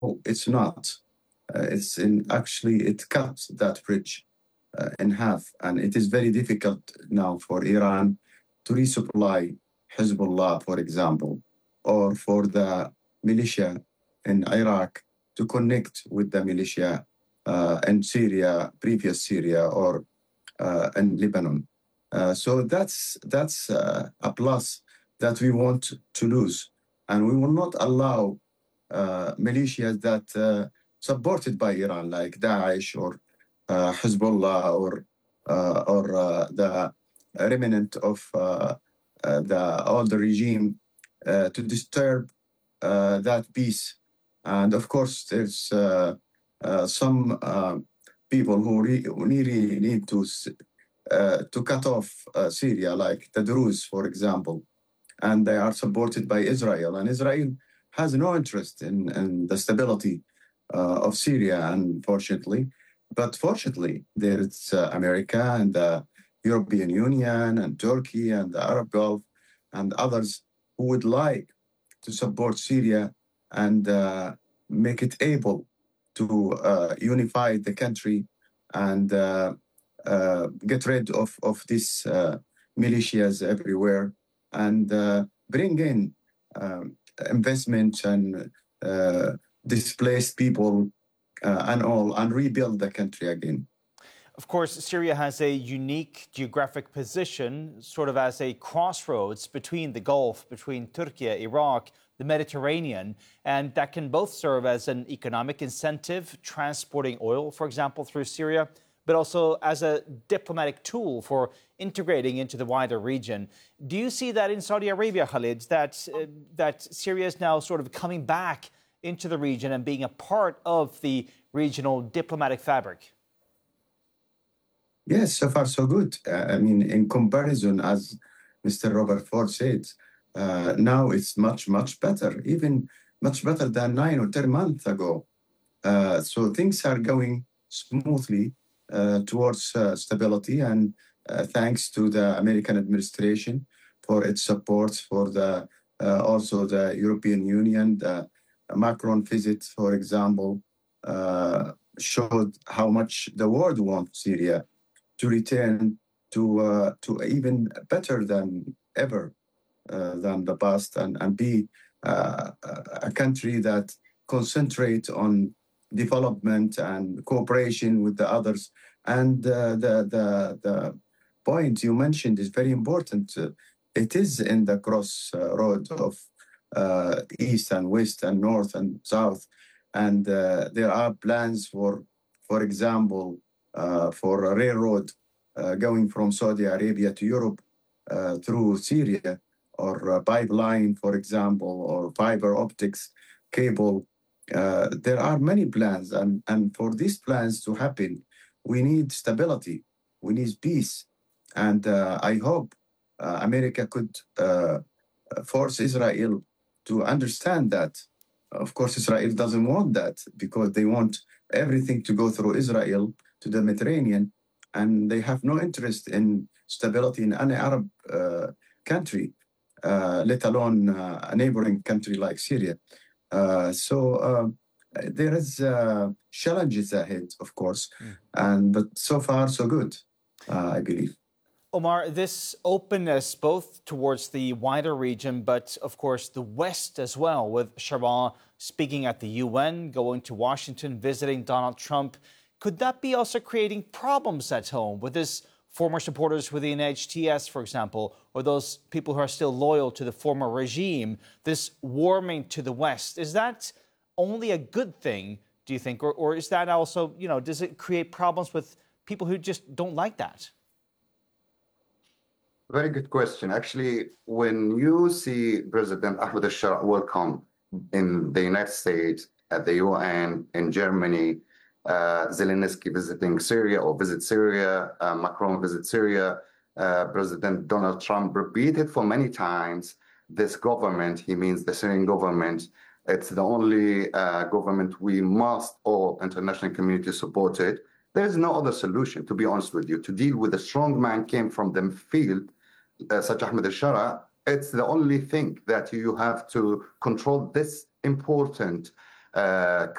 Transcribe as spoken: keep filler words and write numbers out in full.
it's not. Uh, it's in actually it cuts that bridge uh, in half, and it is very difficult now for Iran to resupply Hezbollah, for example, or for the militia in Iraq to connect with the militia uh, in Syria, previous Syria, or uh, in Lebanon. Uh, so that's that's uh, a plus that we want to lose, and we will not allow uh, militias that uh, supported by Iran, like Daesh or uh, Hezbollah or uh, or uh, the remnant of uh, uh, the older regime uh, to disturb uh, that peace. And of course, there's uh, uh, some uh, people who re- really need to uh, to cut off uh, Syria, like the Druze, for example, and they are supported by Israel. And Israel has no interest in, in the stability uh, of Syria, unfortunately. But fortunately, there's uh, America and the European Union and Turkey and the Arab Gulf and others who would like to support Syria and uh, make it able to uh, unify the country and uh, uh, get rid of, of these uh, militias everywhere and uh, bring in um, investment and uh, displaced people uh, and all, and rebuild the country again. Of course, Syria has a unique geographic position, sort of as a crossroads between the Gulf, between Turkey, Iraq, the Mediterranean, and that can both serve as an economic incentive, transporting oil, for example, through Syria, but also as a diplomatic tool for integrating into the wider region. Do you see that in Saudi Arabia, Khalid, that, uh, that Syria is now sort of coming back into the region and being a part of the regional diplomatic fabric? Yes, so far so good. Uh, I mean, in comparison, as Mister Robert Ford said, uh, now it's much, much better, even much better than nine or ten months ago. Uh, so things are going smoothly uh, towards uh, stability, and uh, thanks to the American administration for its support, for the uh, also the European Union. The Macron visit, for example, uh, showed how much the world wants Syria to return to uh, to even better than ever uh, than the past, and, and be uh, a country that concentrate on development and cooperation with the others. And uh, the, the, the point you mentioned is very important. Uh, it is in the crossroad of uh, east and west and north and south. And uh, there are plans for, for example, uh, for a railroad uh, going from Saudi Arabia to Europe uh, through Syria, or a pipeline, for example, or fiber optics cable. Uh, there are many plans, and, and for these plans to happen, we need stability, we need peace. And uh, I hope uh, America could uh, force Israel to understand that. Of course, Israel doesn't want that, because they want everything to go through Israel to the Mediterranean, and they have no interest in stability in any Arab uh, country, uh, let alone uh, a neighboring country like Syria. Uh, so uh, there is uh, challenges ahead, of course, mm. and but so far so good, uh, I believe. Omar, this openness both towards the wider region, but of course the West as well, with Sharma speaking at the U N, going to Washington, visiting Donald Trump, could that be also creating problems at home with his former supporters within H T S, for example, or those people who are still loyal to the former regime, this warming to the West? Is that only a good thing, do you think? Or, or is that also, you know, does it create problems with people who just don't like that? Very good question. Actually, when you see President Ahmed al-Shara welcome in the United States, at the U N, in Germany, uh, Zelensky visiting Syria or visit Syria, uh, Macron visit Syria, uh, President Donald Trump repeated for many times, this government, he means the Syrian government, it's the only uh, government we must, all international community support it. There's no other solution, to be honest with you. To deal with a strong man came from the field, Uh, such Ahmed al-Shara, it's the only thing that you have to control this important uh,